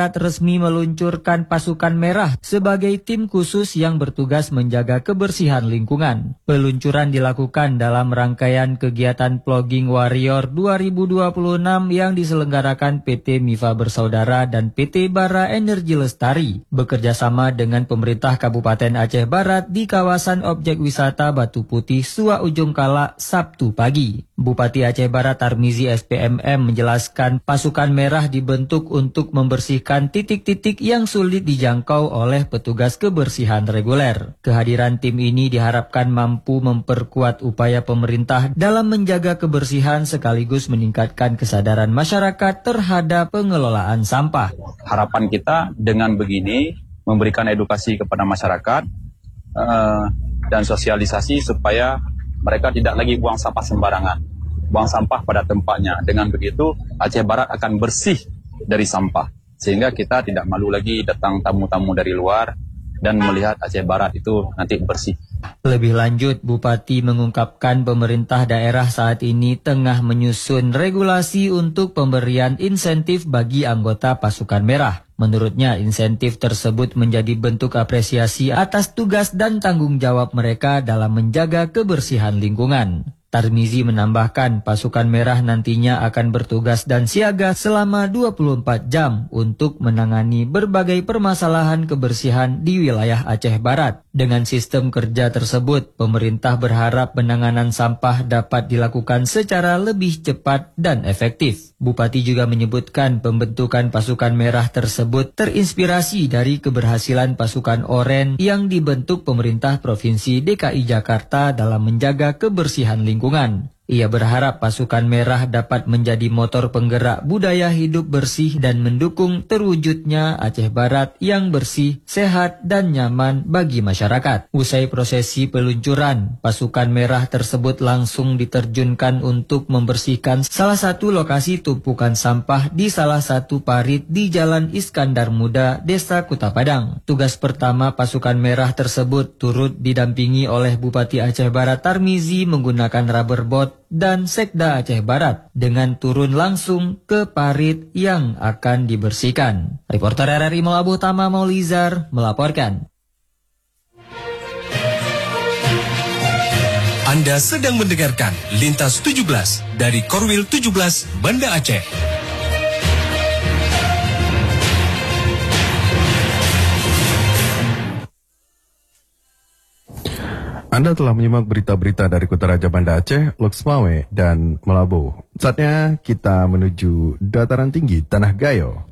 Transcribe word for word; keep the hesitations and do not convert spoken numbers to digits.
resmi meluncurkan pasukan merah sebagai tim khusus yang bertugas menjaga kebersihan lingkungan. Peluncuran dilakukan dalam rangkaian kegiatan Plogging Warrior dua ribu dua puluh enam yang diselenggarakan P T Mifa Bersaudara dan P T Bara Energi Lestari bekerjasama dengan pemerintah Kabupaten Aceh Barat di kawasan objek wisata Batu Putih, Sua Ujung Kala, Sabtu pagi. Bupati Aceh Barat Tarmizi S P M M menjelaskan pasukan merah dibentuk untuk membersihkan titik-titik yang sulit dijangkau oleh petugas kebersihan reguler. Kehadiran tim ini diharapkan mampu memperkuat upaya pemerintah dalam menjaga kebersihan sekaligus meningkatkan kesadaran masyarakat terhadap pengelolaan sampah. Harapan kita dengan begini memberikan edukasi kepada masyarakat uh, dan sosialisasi supaya mereka tidak lagi buang sampah sembarangan, buang sampah pada tempatnya. Dengan begitu Aceh Barat akan bersih dari sampah, sehingga kita tidak malu lagi datang tamu-tamu dari luar dan melihat Aceh Barat itu nanti bersih. Lebih lanjut, Bupati mengungkapkan pemerintah daerah saat ini tengah menyusun regulasi untuk pemberian insentif bagi anggota pasukan merah. Menurutnya, insentif tersebut menjadi bentuk apresiasi atas tugas dan tanggung jawab mereka dalam menjaga kebersihan lingkungan. Tarmizi menambahkan pasukan merah nantinya akan bertugas dan siaga selama dua puluh empat jam untuk menangani berbagai permasalahan kebersihan di wilayah Aceh Barat. Dengan sistem kerja tersebut, pemerintah berharap penanganan sampah dapat dilakukan secara lebih cepat dan efektif. Bupati juga menyebutkan pembentukan pasukan merah tersebut terinspirasi dari keberhasilan pasukan oranye yang dibentuk pemerintah Provinsi D K I Jakarta dalam menjaga kebersihan lingkungan. Ia berharap pasukan merah dapat menjadi motor penggerak budaya hidup bersih dan mendukung terwujudnya Aceh Barat yang bersih, sehat, dan nyaman bagi masyarakat. Usai prosesi peluncuran, pasukan merah tersebut langsung diterjunkan untuk membersihkan salah satu lokasi tumpukan sampah di salah satu parit di Jalan Iskandar Muda, Desa Kuta Padang. Tugas pertama pasukan merah tersebut turut didampingi oleh Bupati Aceh Barat Tarmizi menggunakan rubber boat dan Sekda Aceh Barat dengan turun langsung ke parit yang akan dibersihkan. Reporter R R I Melabuh Tama Maulizar melaporkan. Anda sedang mendengarkan Lintas tujuh belas dari Korwil tujuh belas Banda Aceh. Anda telah menyimak berita-berita dari Kota Raja Banda Aceh, Loksmawe, dan Melabuh. Saatnya kita menuju dataran tinggi Tanah Gayo.